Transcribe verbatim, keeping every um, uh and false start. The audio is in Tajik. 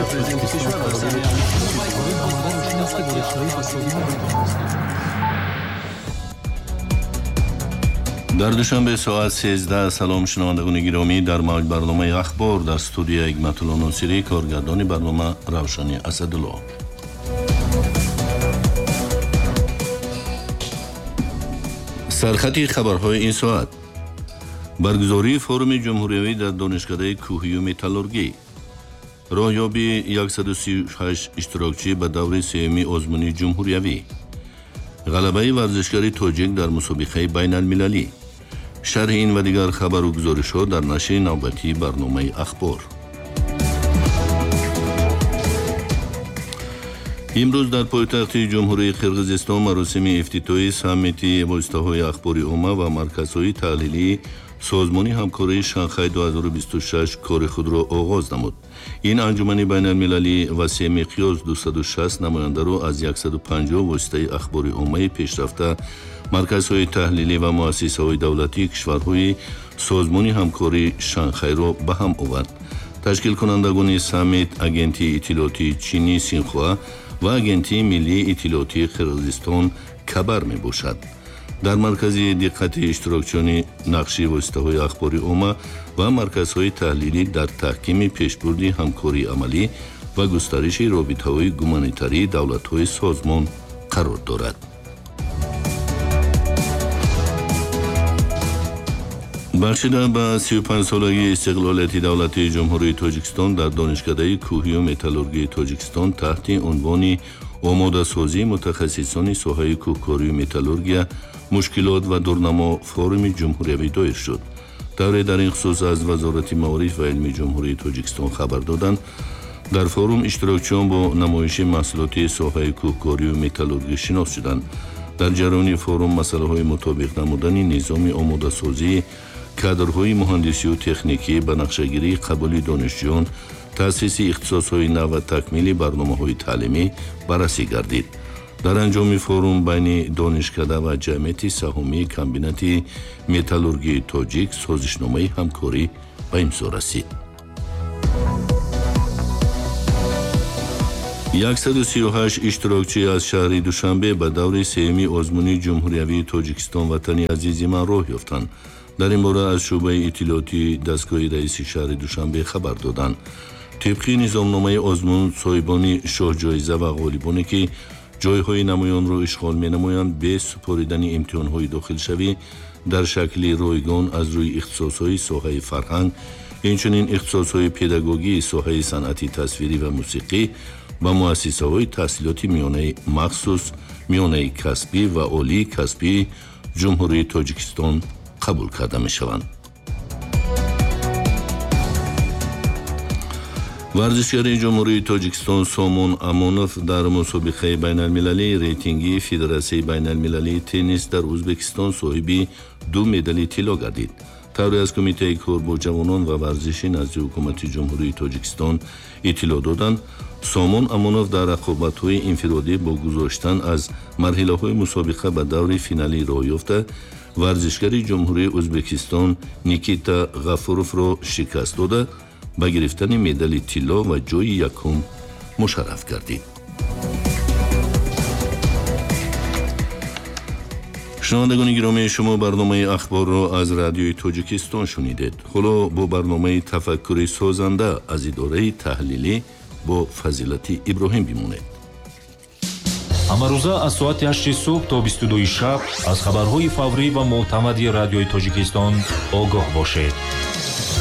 дар душанбе соат сездах салом шунавандагони гиромӣ, дар мавҷ барномаи ахбор дар студия Игматулло Носирӣ, коргардони барнома Равшани Асадулло. сархати хабарҳои ин соат. баргузории форуми ҷумҳуриявӣ дар донишкадаи кӯҳию металлургӣ. роҳёбии яксаду сию ҳашт иштирокчӣ ба даври сеюми озмуни ҷумҳуриявӣ. ғалабаи варзишгари тоҷик дар мусобиқаи байналмилалӣ. шарҳи ин ва дигар хабару гузоришҳо дар нашри навбатии барномаи ахбор. имрӯз дар пойтахти ҷумҳурии Қирғизистон маросими ифтитоҳи саммити воситаҳои ахбори умма ва марказҳои таҳлилии созмони ҳамкории Шанхай дуҳазору бисту шаш кори худро оғоз намуд. ин анҷумани байналмилалӣ васеъ миқёс дусаду шаст намояндаро аз яксаду панҷоҳ воситаи ахбори уммаи пешрафта, марказҳои таҳлилӣ ва муассисаҳои давлатии кишварҳои созмони ҳамкории Шанхайро ба ҳам овард. ташкилкунандагони саммит агентии иттилоотии чини Синхуа ва агентии миллии иттилоотии Қирғизистон Кабар мебошад. дар маркази диққати иштирокчиёни нақши воситаҳои ахбори умма ва марказҳои таҳлилӣ дар таҳкими пешбурди ҳамкории амалӣ ва густариши робитаҳои гуманитарии давлатҳои созмон қарор дорад. бахшида ба сию панҷсолагии истиқлолияти давлати ҷумҳурии Тоҷикистон дар донишкадаи кӯҳию металлургии Тоҷикистон таҳти унвони омодасозии мутахассисони соҳаи кӯҳкорию металлургия мушкилот ва дурнамо форуми ҷумҳуриявӣ доир шуд. давре дар ин хусус аз вазорати маориф ва илми ҷумҳурии Тоҷикистон хабар доданд, дар форум иштирокчиён бо намоиши маҳсулоти соҳаи кӯҳкорию металлургӣ шинос шуданд. дар ҷараёни форум масъалаҳои мутобиқ намудани низоми омодасозии кадрҳои муҳандисию техникӣ ба нақшагирии қабули донишҷӯён, таъсиси ихтисосҳои нав ва такмили барномаҳои таълимӣ баррасӣ гардид. дар анҷоми форум байни донишкада ва ҷамъияти саҳумии комбинати металлургии тоҷик созишномаи ҳамкорӣ ба имзо расид. яксаду сию ҳашт иштирокчӣ аз шаҳри Душанбе ба даври сеюми озмуни ҷумҳуриявии Тоҷикистон ватани азизи ман роҳ ёфтанд. дар ин бора аз шӯъбаи иттилоотии дастгоҳи раиси шаҳри Душанбе хабар доданд. тибқи низомномаи озмун соҳибони шоҳҷоиза ва ғолибоне ки ҷойҳои намоёнро ишғол менамоянд бе супоридани имтиҳонҳои дохилшавӣ дар шакли ройгон аз рӯи ихтисосҳои соҳаи фарҳанг, инчунин ихтисосҳои педагогии соҳаи санъати тасвирӣ ва мусиқӣ ва муассисаҳои таҳсилоти миёнаи махсус, миёнаи касбӣ ва олии касбии ҷумҳурии Тоҷикистон қабул карда мешаванд. варзишгари ҷумҳурии Тоҷикистон Сомон Амонов дар мусобиқаи байналмилалии рейтингии Федератсияи байналмилалии теннис дар Ӯзбекистон соҳиби ду медали тилло гардид. тавре аз Кумитаи кор бо ҷавонон ва варзиши назди ҳукумати ҷумҳурии Тоҷикистон иттилоъ доданд, Сомон Амонов дар рақобатҳои инфиродӣ бо гузоштан аз марҳилаҳои мусобиқа ба даври финалӣ роҳ ёфта, варзишгари ҷумҳурии Ӯзбекистон Никита Ғафуровро шикаст дода, ба гирифтани медали тилло ва ҷойи якум мушарраф гардид. шунавандагони гиромии шумо барномаи ахборро аз радиои Тоҷикистон шунидед. ҳоло бо барномаи тафаккури созанда аз идораи таҳлилӣ бо Фазилати Иброҳим бимонед. ҳамарӯза аз соати ҳашти субҳ то бисту дуи шаб аз хабарҳои фаврӣ ва мӯътамади радиои Тоҷикистон огоҳ бошед.